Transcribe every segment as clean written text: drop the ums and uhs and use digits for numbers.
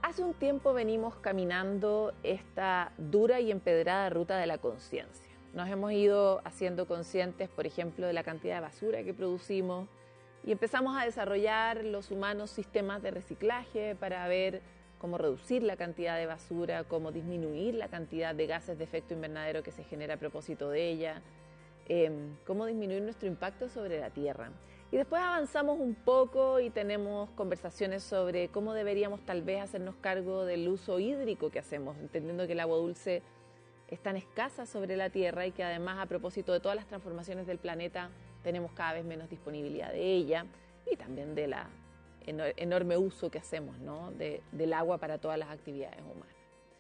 Hace un tiempo venimos caminando esta dura y empedrada ruta de la conciencia. Nos hemos ido haciendo conscientes, por ejemplo, de la cantidad de basura que producimos y empezamos a desarrollar los humanos sistemas de reciclaje para ver cómo reducir la cantidad de basura, cómo disminuir la cantidad de gases de efecto invernadero que se genera a propósito de ella, cómo disminuir nuestro impacto sobre la Tierra. Y después avanzamos un poco y tenemos conversaciones sobre cómo deberíamos tal vez hacernos cargo del uso hídrico que hacemos, entendiendo que el agua dulce es tan escasa sobre la Tierra y que además a propósito de todas las transformaciones del planeta tenemos cada vez menos disponibilidad de ella y también de la enorme uso que hacemos, ¿no? del agua para todas las actividades humanas.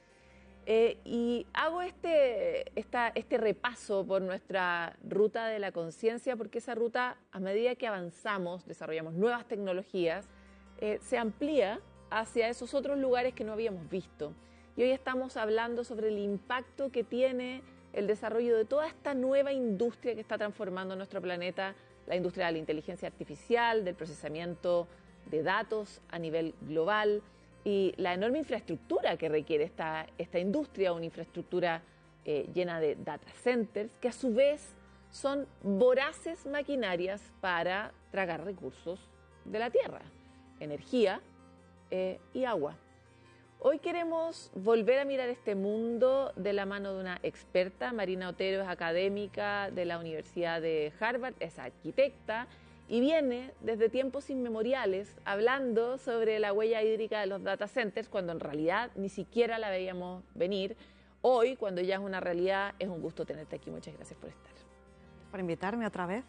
Y hago este repaso por nuestra ruta de la conciencia porque esa ruta, a medida que avanzamos, desarrollamos nuevas tecnologías, se amplía hacia esos otros lugares que no habíamos visto. Y hoy estamos hablando sobre el impacto que tiene el desarrollo de toda esta nueva industria que está transformando nuestro planeta, la industria de la inteligencia artificial, del procesamiento de datos a nivel global, y la enorme infraestructura que requiere esta industria, una infraestructura llena de data centers, que a su vez son voraces maquinarias para tragar recursos de la tierra, energía y agua. Hoy queremos volver a mirar este mundo de la mano de una experta. Marina Otero es académica de la Universidad de Harvard, es arquitecta, y viene desde tiempos inmemoriales hablando sobre la huella hídrica de los data centers, cuando en realidad ni siquiera la veíamos venir. Hoy, cuando ya es una realidad, es un gusto tenerte aquí. Muchas gracias por estar. Por invitarme otra vez.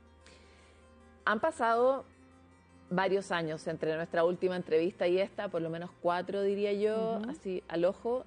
Han pasado varios años entre nuestra última entrevista y esta, por lo menos 4 diría yo, así al ojo,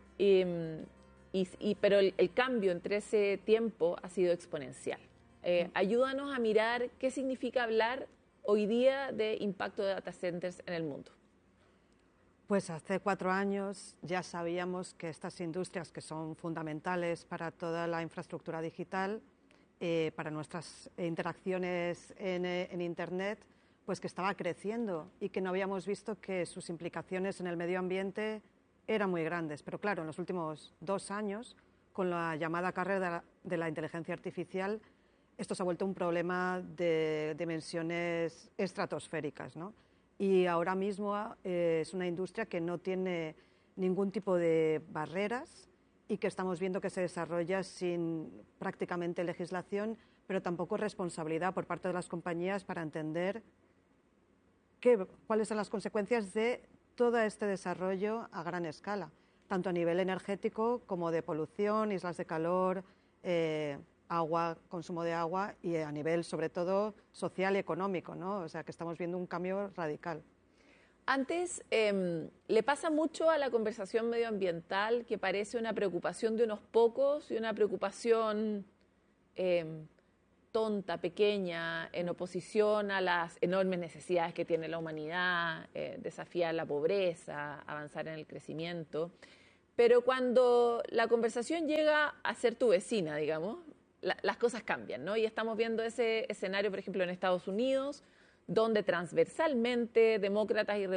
pero el cambio entre ese tiempo ha sido exponencial. Ayúdanos a mirar qué significa hablar hoy día de impacto de data centers en el mundo. Pues hace 4 años ya sabíamos que estas industrias, que son fundamentales para toda la infraestructura digital, para nuestras interacciones en Internet, pues que estaba creciendo y que no habíamos visto que sus implicaciones en el medio ambiente eran muy grandes. Pero claro, en los últimos 2 años, con la llamada carrera de la inteligencia artificial, esto se ha vuelto un problema de dimensiones estratosféricas, ¿no? Y ahora mismo es una industria que no tiene ningún tipo de barreras y que estamos viendo que se desarrolla sin prácticamente legislación, pero tampoco responsabilidad por parte de las compañías para entender cuáles son las consecuencias de todo este desarrollo a gran escala, tanto a nivel energético como de polución, islas de calor, agua, consumo de agua y a nivel, sobre todo, social y económico, ¿no? O sea, que estamos viendo un cambio radical. Antes, le pasa mucho a la conversación medioambiental que parece una preocupación de unos pocos y una preocupación tonta, pequeña, en oposición a las enormes necesidades que tiene la humanidad, desafiar la pobreza, avanzar en el crecimiento. Pero cuando la conversación llega a ser tu vecina, digamos, las cosas cambian, ¿no? Y estamos viendo ese escenario, por ejemplo, en Estados Unidos, donde transversalmente demócratas y